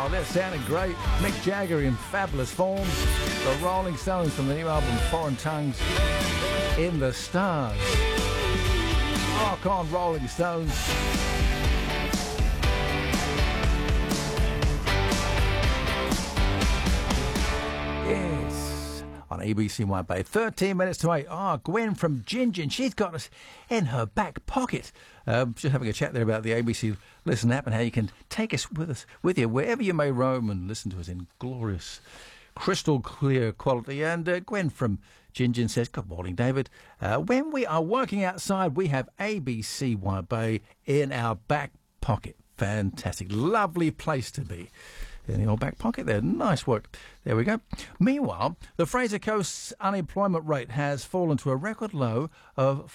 Oh, that sounded great. Mick Jagger in fabulous form. The Rolling Stones from the new album Foreign Tongues in the Stars. Rock on, Rolling Stones. Yes, on ABC White Bay. 13 minutes to 8. Oh, Gwen from Gingin. She's got us in her back pocket. Just having a chat there about the ABC Listen app and how you can take us with you wherever you may roam and listen to us in glorious, crystal clear quality. And Gwen from Gingin says, good morning, David. When we are working outside, we have ABC White Bay in our back pocket. Fantastic. Lovely place to be. In your back pocket there. Nice work. There we go. Meanwhile, the Fraser Coast's unemployment rate has fallen to a record low of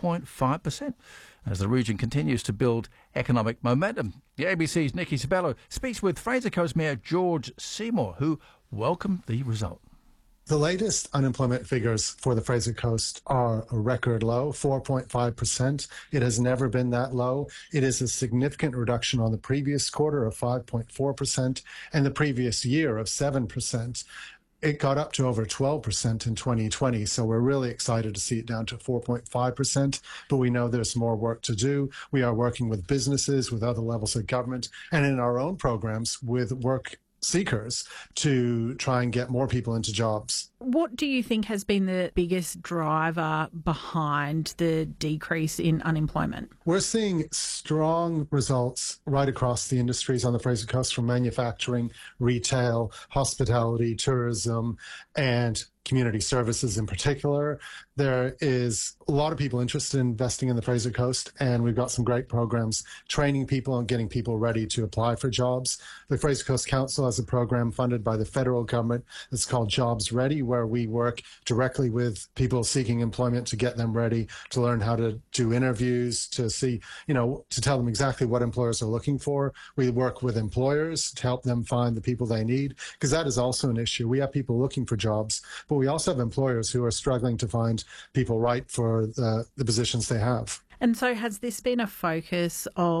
4.5% as the region continues to build economic momentum. The ABC's Nikki Sabello speaks with Fraser Coast Mayor George Seymour, who welcomed the result. The latest unemployment figures for the Fraser Coast are a record low, 4.5%. It has never been that low. It is a significant reduction on the previous quarter of 5.4% and the previous year of 7%. It got up to over 12% in 2020, so we're really excited to see it down to 4.5%, but we know there's more work to do. We are working with businesses, with other levels of government, and in our own programs with work seekers to try and get more people into jobs. What do you think has been the biggest driver behind the decrease in unemployment? We're seeing strong results right across the industries on the Fraser Coast, from manufacturing, retail, hospitality, tourism, and community services in particular. There is a lot of people interested in investing in the Fraser Coast, and we've got some great programs training people and getting people ready to apply for jobs. The Fraser Coast Council has a program funded by the federal government that's called Jobs Ready, where we work directly with people seeking employment to get them ready to learn how to do interviews, to see, to tell them exactly what employers are looking for. We work with employers to help them find the people they need, because that is also an issue. We have people looking for jobs, but we also have employers who are struggling to find people right for the positions they have. And so has this been a focus of